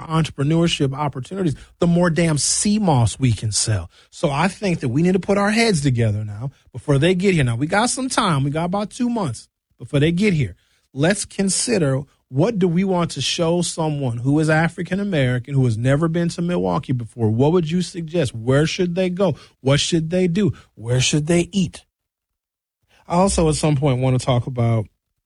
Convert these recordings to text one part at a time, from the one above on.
entrepreneurship opportunities, the more damn sea moss we can sell. So I think that we need to put our heads together now before they get here. Now, we got some time. We got about 2 months before they get here. Let's consider, what do we want to show someone who is African American, who has never been to Milwaukee before? What would you suggest? Where should they go? What should they do? Where should they eat? I also at some point want to talk about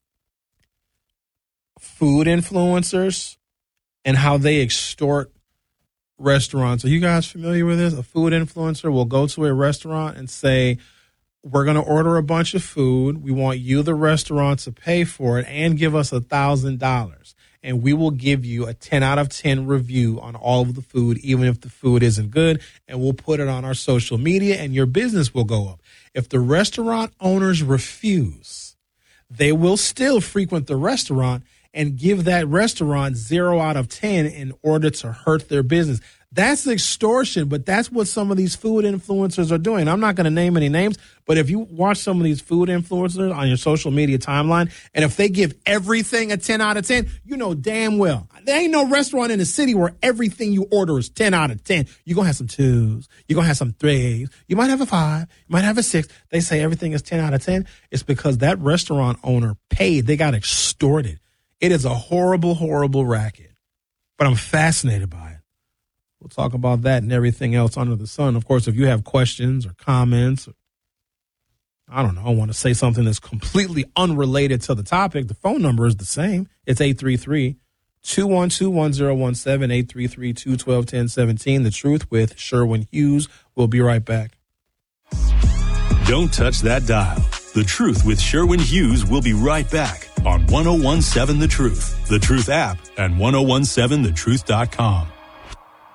food influencers and how they extort restaurants. Are you guys familiar with this? A food influencer will go to a restaurant and say, we're going to order a bunch of food. We want you, the restaurant, to pay for it and give us $1,000. And we will give you a 10 out of 10 review on all of the food, even if the food isn't good. And we'll put it on our social media and your business will go up. If the restaurant owners refuse, they will still frequent the restaurant and give that restaurant 0 out of 10 in order to hurt their business. That's extortion, but that's what some of these food influencers are doing. I'm not going to name any names, but if you watch some of these food influencers on your social media timeline, and if they give everything a 10 out of 10, you know damn well there ain't no restaurant in the city where everything you order is 10 out of 10. You're going to have some 2s. You're going to have some 3s. You might have a 5. You might have a 6. They say everything is 10 out of 10. It's because that restaurant owner paid. They got extorted. It is a horrible, horrible racket, but I'm fascinated by it. We'll talk about that and everything else under the sun. Of course, if you have questions or comments, or, I don't know, I want to say something that's completely unrelated to the topic, the phone number is the same. It's 833-212-1017, 833-212-1017. The Truth with Sherwin Hughes. We'll be right back. Don't touch that dial. The Truth with Sherwin Hughes will be right back on 1017 The Truth, The Truth app, and 1017thetruth.com.